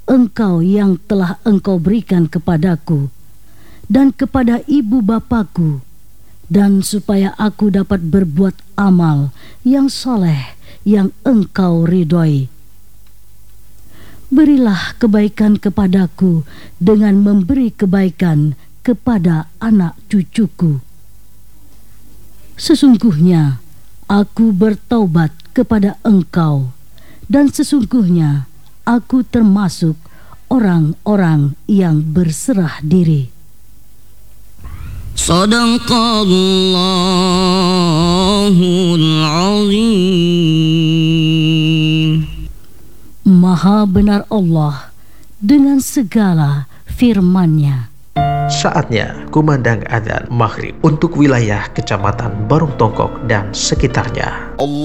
Engkau yang telah Engkau berikan kepadaku dan kepada ibu bapakku, dan supaya aku dapat berbuat amal yang soleh yang Engkau ridhoi. Berilah kebaikan kepadaku dengan memberi kebaikan kepada anak cucuku. Sesungguhnya aku bertaubat kepada Engkau, dan sesungguhnya aku termasuk orang-orang yang berserah diri. Sadaqallahul azim. Maha benar Allah dengan segala firman-Nya. Saatnya kumandang adzan maghrib untuk wilayah Kecamatan Barung Tongkok dan sekitarnya.